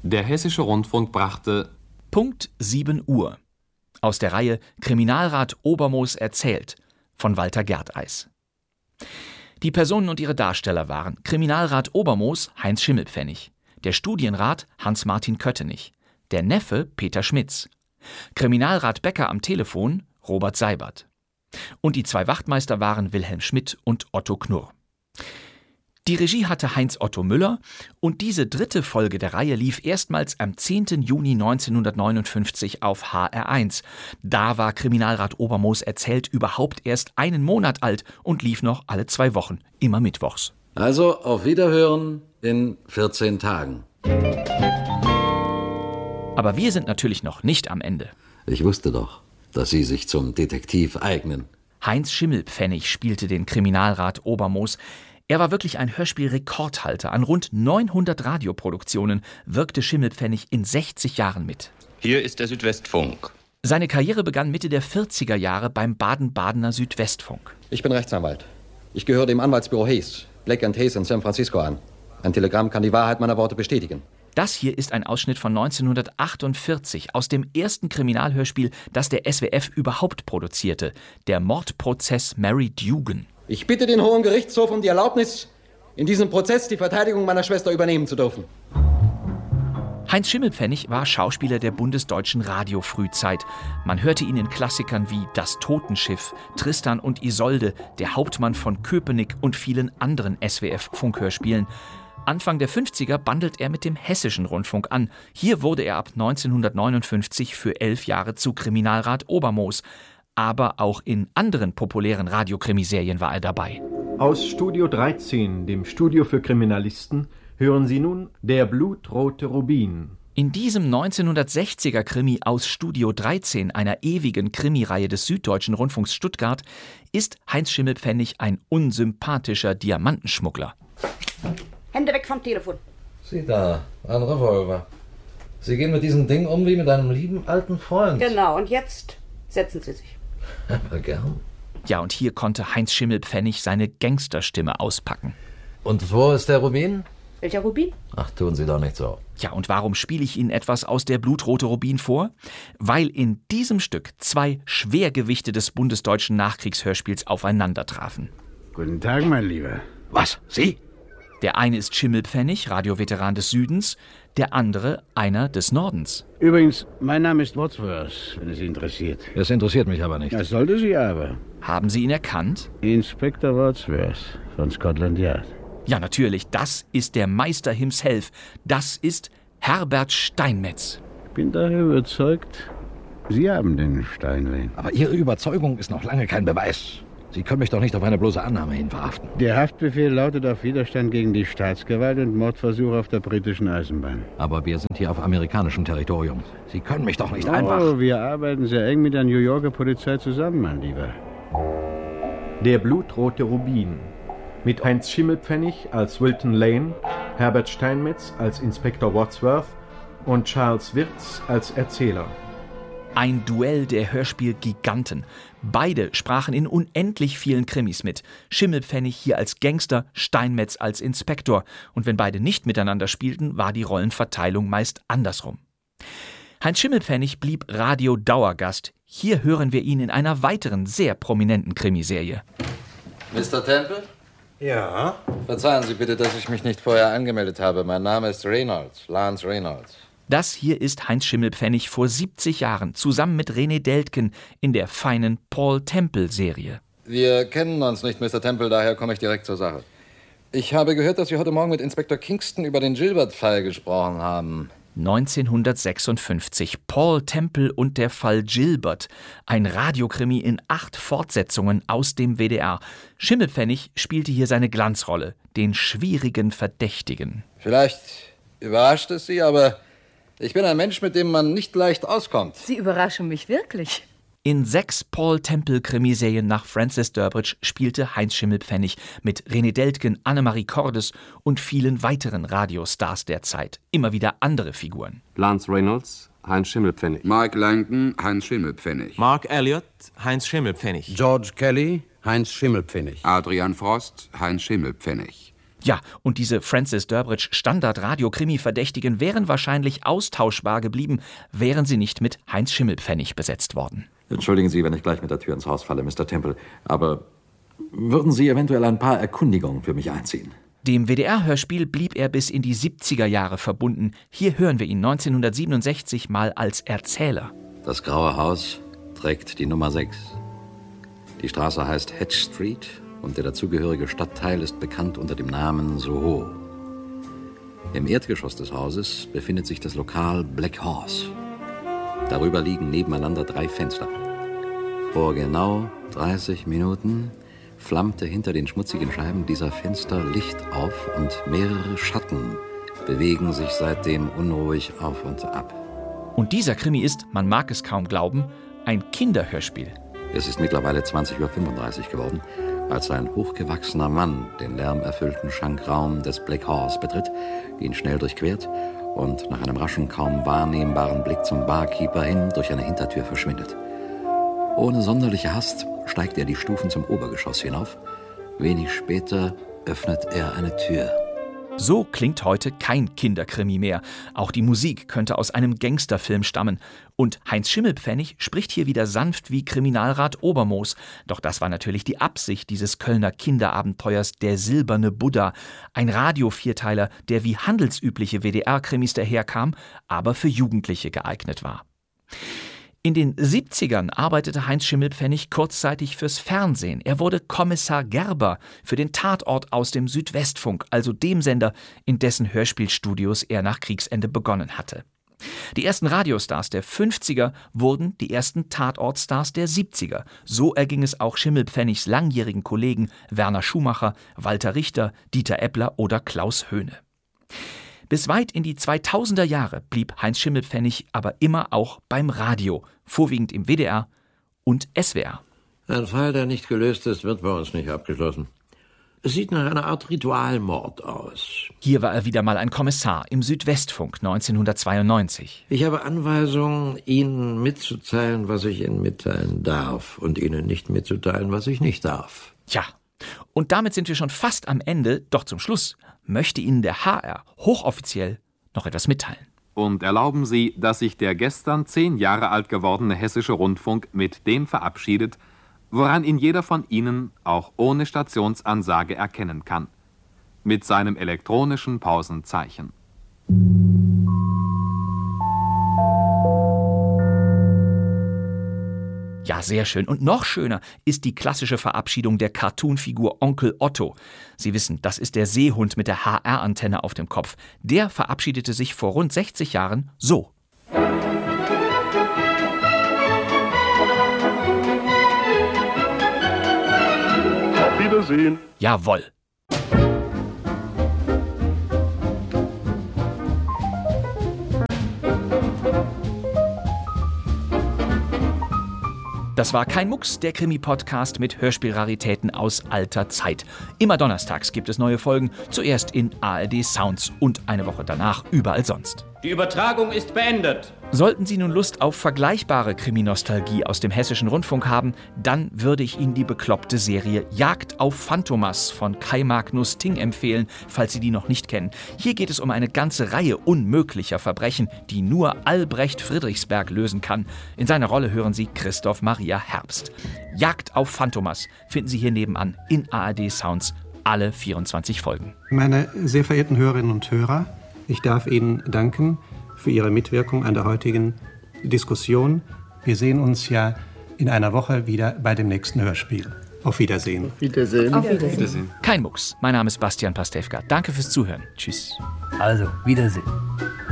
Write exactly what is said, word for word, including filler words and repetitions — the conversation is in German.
Der Hessische Rundfunk brachte Punkt sieben Uhr. Aus der Reihe Kriminalrat Obermoos erzählt von Walter Gerteis. Die Personen und ihre Darsteller waren Kriminalrat Obermoos Heinz Schimmelpfennig, der Studienrat Hans-Martin Köttenich, der Neffe Peter Schmitz, Kriminalrat Becker am Telefon Robert Seibert. Und die zwei Wachtmeister waren Wilhelm Schmidt und Otto Knurr. Die Regie hatte Heinz-Otto Müller und diese dritte Folge der Reihe lief erstmals am zehnten Juni neunzehnhundertneunundfünfzig auf H R eins. Da war Kriminalrat Obermoos erzählt überhaupt erst einen Monat alt und lief noch alle zwei Wochen, immer mittwochs. Also auf Wiederhören in vierzehn Tagen. Aber wir sind natürlich noch nicht am Ende. Ich wusste doch, dass Sie sich zum Detektiv eignen. Heinz Schimmelpfennig spielte den Kriminalrat Obermoos. Er war wirklich ein Hörspielrekordhalter. An rund neunhundert Radioproduktionen wirkte Schimmelpfennig in sechzig Jahren mit. Hier ist der Südwestfunk. Seine Karriere begann Mitte der vierziger Jahre beim Baden-Badener Südwestfunk. Ich bin Rechtsanwalt. Ich gehöre dem Anwaltsbüro Hayes, Black and Hayes in San Francisco an. Ein Telegramm kann die Wahrheit meiner Worte bestätigen. Das hier ist ein Ausschnitt von neunzehnhundertachtundvierzig aus dem ersten Kriminalhörspiel, das der S W F überhaupt produzierte, der Mordprozess Mary Dugan. Ich bitte den Hohen Gerichtshof um die Erlaubnis, in diesem Prozess die Verteidigung meiner Schwester übernehmen zu dürfen. Heinz Schimmelpfennig war Schauspieler der bundesdeutschen Radiofrühzeit. Man hörte ihn in Klassikern wie Das Totenschiff, Tristan und Isolde, Der Hauptmann von Köpenick und vielen anderen S W F-Funkhörspielen. Anfang der fünfziger bandelt er mit dem Hessischen Rundfunk an. Hier wurde er ab neunzehnhundertneunundfünfzig für elf Jahre zu Kriminalrat Obermoos. Aber auch in anderen populären Radiokrimiserien war er dabei. Aus Studio dreizehn, dem Studio für Kriminalisten, hören Sie nun Der blutrote Rubin. In diesem neunzehnhundertsechziger Krimi aus Studio dreizehn, einer ewigen Krimireihe des Süddeutschen Rundfunks Stuttgart, ist Heinz Schimmelpfennig ein unsympathischer Diamantenschmuggler. Hände weg vom Telefon. Sie da, ein Revolver. Sie gehen mit diesem Ding um wie mit einem lieben alten Freund. Genau, und jetzt setzen Sie sich. Aber gern. Ja, und hier konnte Heinz Schimmelpfennig seine Gangsterstimme auspacken. Und wo ist der Rubin? Welcher Rubin? Ach, tun Sie doch nicht so. Ja, und warum spiele ich Ihnen etwas aus Der blutrote Rubin vor? Weil in diesem Stück zwei Schwergewichte des bundesdeutschen Nachkriegshörspiels aufeinandertrafen. Guten Tag, mein Lieber. Was? Sie? Der eine ist Schimmelpfennig, Radioveteran des Südens, der andere einer des Nordens. Übrigens, mein Name ist Wadsworth, wenn es Sie interessiert. Das interessiert mich aber nicht. Das sollte Sie aber. Haben Sie ihn erkannt? Inspektor Wadsworth von Scotland Yard. Ja, natürlich, das ist der Meister himself. Das ist Herbert Steinmetz. Ich bin daher überzeugt, Sie haben den Steinlein. Aber Ihre Überzeugung ist noch lange kein Beweis. Sie können mich doch nicht auf eine bloße Annahme hin verhaften. Der Haftbefehl lautet auf Widerstand gegen die Staatsgewalt und Mordversuch auf der britischen Eisenbahn. Aber wir sind hier auf amerikanischem Territorium. Sie können mich doch nicht oh, einfach... Oh, wir arbeiten sehr eng mit der New Yorker Polizei zusammen, mein Lieber. Der blutrote Rubin. Mit Heinz Schimmelpfennig als Wilton Lane, Herbert Steinmetz als Inspektor Wadsworth und Charles Wirtz als Erzähler. Ein Duell der Hörspielgiganten. Beide sprachen in unendlich vielen Krimis mit. Schimmelpfennig hier als Gangster, Steinmetz als Inspektor. Und wenn beide nicht miteinander spielten, war die Rollenverteilung meist andersrum. Heinz Schimmelpfennig blieb Radio-Dauergast. Hier hören wir ihn in einer weiteren sehr prominenten Krimiserie. Mister Temple? Ja? Verzeihen Sie bitte, dass ich mich nicht vorher angemeldet habe. Mein Name ist Reynolds, Lance Reynolds. Das hier ist Heinz Schimmelpfennig vor siebzig Jahren, zusammen mit René Deltgen in der feinen Paul-Temple-Serie. Wir kennen uns nicht, Mister Temple, daher komme ich direkt zur Sache. Ich habe gehört, dass Sie heute Morgen mit Inspektor Kingston über den Gilbert-Fall gesprochen haben. neunzehnhundertsechsundfünfzig, Paul Temple und der Fall Gilbert. Ein Radiokrimi in acht Fortsetzungen aus dem W D R. Schimmelpfennig spielte hier seine Glanzrolle, den schwierigen Verdächtigen. Vielleicht überrascht es Sie, aber ich bin ein Mensch, mit dem man nicht leicht auskommt. Sie überraschen mich wirklich. In sechs Paul-Temple-Krimiserien nach Francis Durbridge spielte Heinz Schimmelpfennig mit René Deltgen, Annemarie Cordes und vielen weiteren Radiostars der Zeit. Immer wieder andere Figuren. Lance Reynolds, Heinz Schimmelpfennig. Mike Langton, Heinz Schimmelpfennig. Mark Elliott, Heinz Schimmelpfennig. George Kelly, Heinz Schimmelpfennig. Adrian Frost, Heinz Schimmelpfennig. Ja, und diese Francis Durbridge Standard-Radio-Krimi-Verdächtigen wären wahrscheinlich austauschbar geblieben, wären sie nicht mit Heinz Schimmelpfennig besetzt worden. Entschuldigen Sie, wenn ich gleich mit der Tür ins Haus falle, Mister Temple, aber würden Sie eventuell ein paar Erkundigungen für mich einziehen? Dem W D R-Hörspiel blieb er bis in die siebziger Jahre verbunden. Hier hören wir ihn neunzehnhundertsiebenundsechzig mal als Erzähler. Das Graue Haus trägt die Nummer sechs. Die Straße heißt Hedge Street und der dazugehörige Stadtteil ist bekannt unter dem Namen Soho. Im Erdgeschoss des Hauses befindet sich das Lokal Black Horse. Darüber liegen nebeneinander drei Fenster. Vor genau dreißig Minuten flammte hinter den schmutzigen Scheiben dieser Fenster Licht auf und mehrere Schatten bewegen sich seitdem unruhig auf und ab. Und dieser Krimi ist, man mag es kaum glauben, ein Kinderhörspiel. Es ist mittlerweile zwanzig Uhr fünfunddreißig geworden, als ein hochgewachsener Mann den lärmerfüllten Schankraum des Black Horse betritt, ihn schnell durchquert und nach einem raschen, kaum wahrnehmbaren Blick zum Barkeeper hin durch eine Hintertür verschwindet. Ohne sonderliche Hast steigt er die Stufen zum Obergeschoss hinauf. Wenig später öffnet er eine Tür. So klingt heute kein Kinderkrimi mehr. Auch die Musik könnte aus einem Gangsterfilm stammen. Und Heinz Schimmelpfennig spricht hier wieder sanft wie Kriminalrat Obermoos. Doch das war natürlich die Absicht dieses Kölner Kinderabenteuers Der silberne Buddha. Ein Radio-Vierteiler, der wie handelsübliche W D R-Krimis daherkam, aber für Jugendliche geeignet war. In den siebzigern arbeitete Heinz Schimmelpfennig kurzzeitig fürs Fernsehen. Er wurde Kommissar Gerber für den Tatort aus dem Südwestfunk, also dem Sender, in dessen Hörspielstudios er nach Kriegsende begonnen hatte. Die ersten Radiostars der fünfziger wurden die ersten Tatortstars der siebziger. So erging es auch Schimmelpfennigs langjährigen Kollegen Werner Schumacher, Walter Richter, Dieter Eppler oder Klaus Höhne. Bis weit in die zweitausender Jahre blieb Heinz Schimmelpfennig aber immer auch beim Radio, vorwiegend im W D R und S W R. Ein Fall, der nicht gelöst ist, wird bei uns nicht abgeschlossen. Es sieht nach einer Art Ritualmord aus. Hier war er wieder mal ein Kommissar im Südwestfunk neunzehnhundertzweiundneunzig. Ich habe Anweisungen, Ihnen mitzuteilen, was ich Ihnen mitteilen darf, und Ihnen nicht mitzuteilen, was ich nicht darf. Tja, und damit sind wir schon fast am Ende, doch zum Schluss möchte Ihnen der H R hochoffiziell noch etwas mitteilen. Und erlauben Sie, dass sich der gestern zehn Jahre alt gewordene Hessische Rundfunk mit dem verabschiedet, woran ihn jeder von Ihnen auch ohne Stationsansage erkennen kann. Mit seinem elektronischen Pausenzeichen. Ja, sehr schön. Und noch schöner ist die klassische Verabschiedung der Cartoonfigur Onkel Otto. Sie wissen, das ist der Seehund mit der H R-Antenne auf dem Kopf. Der verabschiedete sich vor rund sechzig Jahren so. Auf Wiedersehen. Jawohl. Das war kein Mucks, der Krimi-Podcast mit Hörspielraritäten aus alter Zeit. Immer donnerstags gibt es neue Folgen, zuerst in A R D Sounds und eine Woche danach überall sonst. Die Übertragung ist beendet. Sollten Sie nun Lust auf vergleichbare Kriminostalgie aus dem Hessischen Rundfunk haben, dann würde ich Ihnen die bekloppte Serie Jagd auf Phantomas von Kai Magnus Ting empfehlen, falls Sie die noch nicht kennen. Hier geht es um eine ganze Reihe unmöglicher Verbrechen, die nur Albrecht Friedrichsberg lösen kann. In seiner Rolle hören Sie Christoph Maria Herbst. Jagd auf Phantomas finden Sie hier nebenan in A R D Sounds alle vierundzwanzig Folgen. Meine sehr verehrten Hörerinnen und Hörer, ich darf Ihnen danken für Ihre Mitwirkung an der heutigen Diskussion. Wir sehen uns ja in einer Woche wieder bei dem nächsten Hörspiel. Auf Wiedersehen. Auf Wiedersehen. Auf Wiedersehen. Wiedersehen. Kein Mucks. Mein Name ist Bastian Pastewka. Danke fürs Zuhören. Tschüss. Also, Wiedersehen.